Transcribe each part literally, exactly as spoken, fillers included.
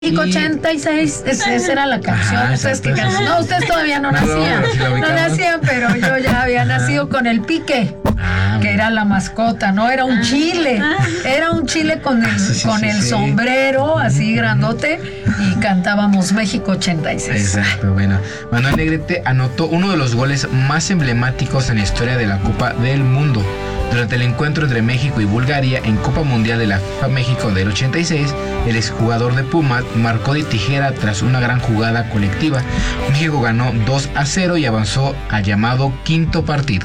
México ochenta y seis, esa, esa era la canción. Ah, ustedes que can... No, ustedes todavía no nacían. No, no, no nacían, pero yo ya había nacido con el pique, ah, que era la mascota, ¿no? Era un chile. Era un chile con el, sí, sí, con sí, el sí. sombrero así grandote y cantábamos México ochenta y seis. Exacto, bueno. Manuel Negrete anotó uno de los goles más emblemáticos en la historia de la Copa del Mundo. Durante el encuentro entre México y Bulgaria en Copa Mundial de la FIFA México del ochenta y seis, el exjugador de Pumas marcó de tijera tras una gran jugada colectiva. México ganó dos a cero y avanzó al llamado quinto partido.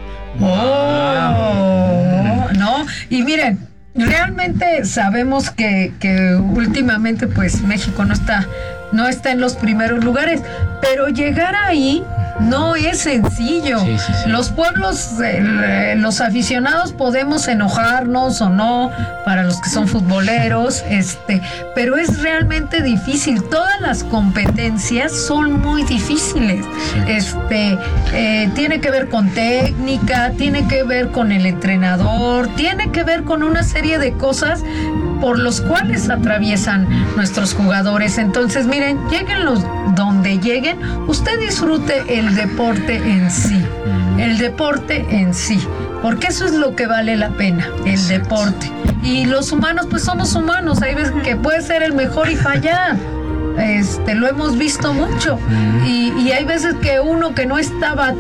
¡Oh! No, y miren, realmente sabemos que, que últimamente pues México no está, no está en los primeros lugares, pero llegar ahí no es sencillo. Sí, sí, sí. Los pueblos, eh, los aficionados podemos enojarnos o no, para los que son futboleros, este, pero es realmente difícil. Todas las competencias son muy difíciles. Sí. Este, eh, tiene que ver con técnica, tiene que ver con el entrenador, tiene que ver con una serie de cosas por los cuales atraviesan nuestros jugadores. Entonces, miren, lleguen los donde lleguen, usted disfrute el deporte en sí, el deporte en sí, porque eso es lo que vale la pena, el deporte. Y los humanos, pues somos humanos, hay veces que puede ser el mejor y fallar. Este, lo hemos visto mucho. Y, y hay veces que uno que no estaba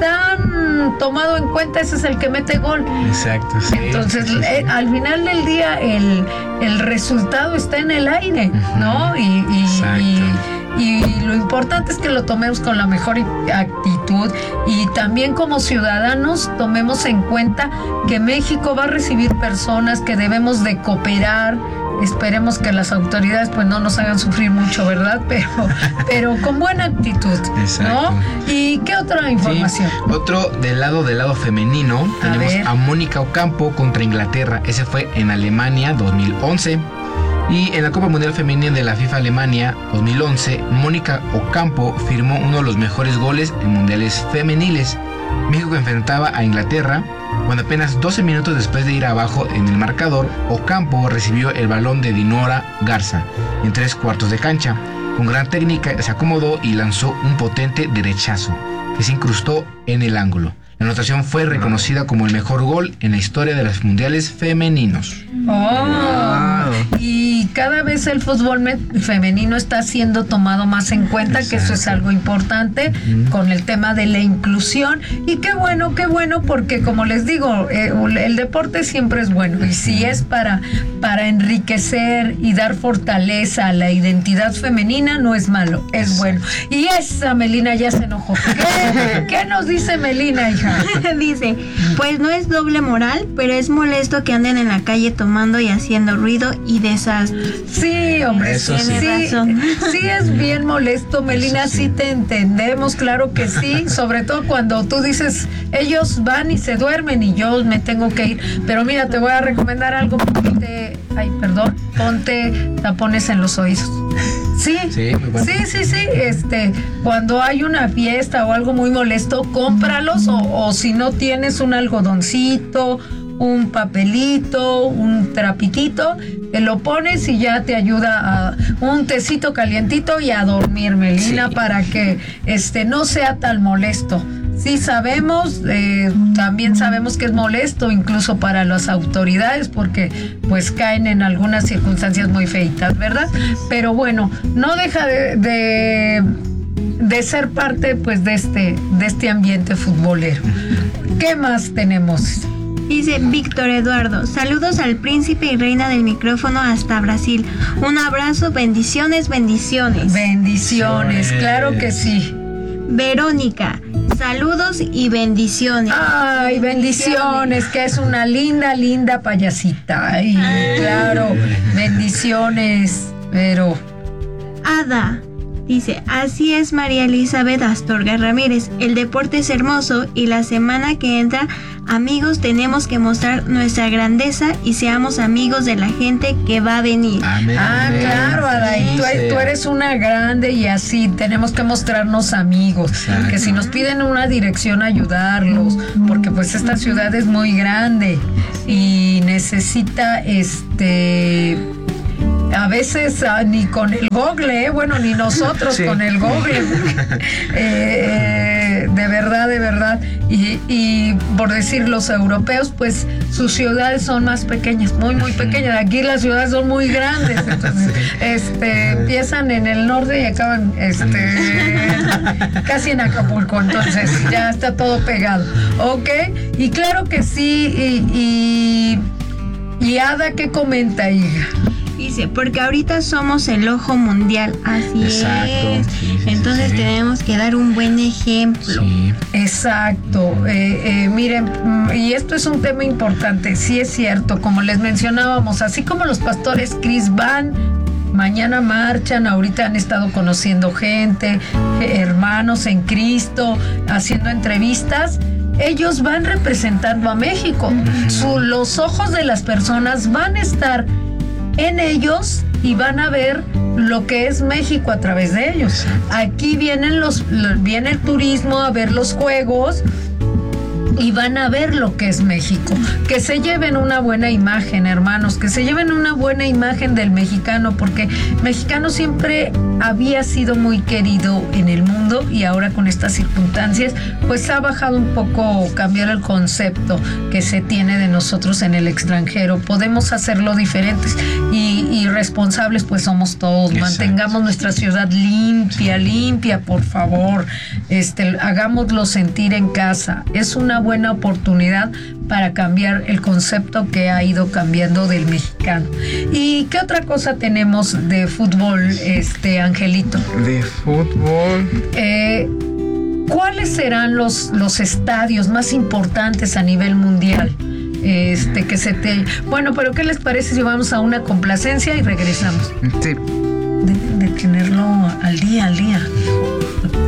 tan tomado en cuenta, ese es el que mete gol. Exacto, sí. Entonces, sí, sí, sí. Eh, al final del día, el, el resultado está en el aire, ¿no? Y, y, y, y lo importante es que lo tomemos con la mejor actitud y también como ciudadanos tomemos en cuenta que México va a recibir personas, que debemos de cooperar. Esperemos que las autoridades pues no nos hagan sufrir mucho, ¿verdad? Pero, pero con buena actitud, exacto. ¿No? ¿Y qué otra información? Sí, otro del lado del lado femenino, a tenemos ver. a Mónica Ocampo contra Inglaterra. Ese fue en Alemania dos mil once. Y en la Copa Mundial Femenina de la FIFA Alemania dos mil once, Mónica Ocampo firmó uno de los mejores goles en mundiales femeniles. México enfrentaba a Inglaterra cuando apenas doce minutos después de ir abajo en el marcador, Ocampo recibió el balón de Dinora Garza en tres cuartos de cancha. Con gran técnica se acomodó y lanzó un potente derechazo que se incrustó en el ángulo. La anotación fue reconocida como el mejor gol en la historia de los mundiales femeninos. Oh, wow. Y cada vez el fútbol femenino está siendo tomado más en cuenta. Exacto. Que eso es algo importante, uh-huh. con el tema de la inclusión. Y qué bueno, qué bueno, porque como les digo, eh, el deporte siempre es bueno. Y si es para, para enriquecer y dar fortaleza a la identidad femenina, no es malo, es bueno. Y esa Melina ya se enojó. ¿Qué, ¿Qué nos dice Melina, hija? Dice, pues no es doble moral, pero es molesto que anden en la calle tomando y haciendo ruido y desastre. Sí, hombre, eso sí, sí, sí es bien molesto, Melina, sí. sí te entendemos, claro que sí, sobre todo cuando tú dices, ellos van y se duermen y yo me tengo que ir, pero mira, te voy a recomendar algo, ponte, ay, perdón, ponte tapones en los oídos. Sí, sí, muy bueno. sí, sí, sí, este, cuando hay una fiesta o algo muy molesto, cómpralos o, o si no tienes un algodoncito, un papelito, un trapitito, te lo pones y ya te ayuda a un tecito calientito y a dormir, Melina, sí. para que este no sea tan molesto. Sí sabemos, eh, también sabemos que es molesto incluso para las autoridades porque pues caen en algunas circunstancias muy feitas, ¿verdad? Pero bueno, no deja de, de, de ser parte pues de este, de este ambiente futbolero. ¿Qué más tenemos? Dice Víctor Eduardo, saludos al príncipe y reina del micrófono hasta Brasil. Un abrazo, bendiciones, bendiciones. Bendiciones, claro que sí. Verónica, saludos y bendiciones. Ay, bendiciones, que es una linda, linda payasita. Ay, claro, bendiciones, pero... Ada, dice, así es María Elizabeth Astorga Ramírez, el deporte es hermoso y la semana que entra, amigos, tenemos que mostrar nuestra grandeza y seamos amigos de la gente que va a venir. Amén. Ah, claro, Ada, y tú, tú eres una grande y así tenemos que mostrarnos amigos. Exacto. Que si nos piden una dirección, ayudarlos, porque pues esta ciudad es muy grande y necesita este a veces uh, ni con el Google, ¿eh? Bueno, ni nosotros sí. con el Google. eh, eh, de verdad, de verdad. Y, y por decir, los europeos, pues sus ciudades son más pequeñas, muy, muy pequeñas. Aquí las ciudades son muy grandes. Entonces, este, empiezan en el norte y acaban este, casi en Acapulco. Entonces, ya está todo pegado. ¿Ok? Y claro que sí. Y, y, y Ada, ¿qué comenta, hija? Dice, porque ahorita somos el ojo mundial, así Exacto, es. sí, sí, Entonces sí. tenemos que dar un buen ejemplo. Sí. Exacto. Eh, eh, miren, y esto es un tema importante, sí es cierto, como les mencionábamos, así como los pastores Cris van, mañana marchan, ahorita han estado conociendo gente, hermanos en Cristo, haciendo entrevistas. Ellos van representando a México. Uh-huh. Su, los ojos de las personas van a estar en ellos y van a ver lo que es México a través de ellos. Aquí vienen los, viene el turismo a ver los juegos y van a ver lo que es México. Que se lleven una buena imagen, hermanos, que se lleven una buena imagen del mexicano, porque mexicano siempre había sido muy querido en el mundo y ahora con estas circunstancias pues ha bajado un poco, cambiar el concepto que se tiene de nosotros en el extranjero. Podemos hacerlo diferentes y, y responsables pues somos todos. Exacto. Mantengamos nuestra ciudad limpia, limpia, por favor. Este, hagámoslo sentir en casa. Es una buena oportunidad para cambiar el concepto que ha ido cambiando del mexicano. ¿Y qué otra cosa tenemos de fútbol, este Angelito? De fútbol. Eh, ¿Cuáles serán los, los estadios más importantes a nivel mundial? Este, que se te... Bueno, pero ¿qué les parece si vamos a una complacencia y regresamos? Sí. De, de tenerlo al día, al día.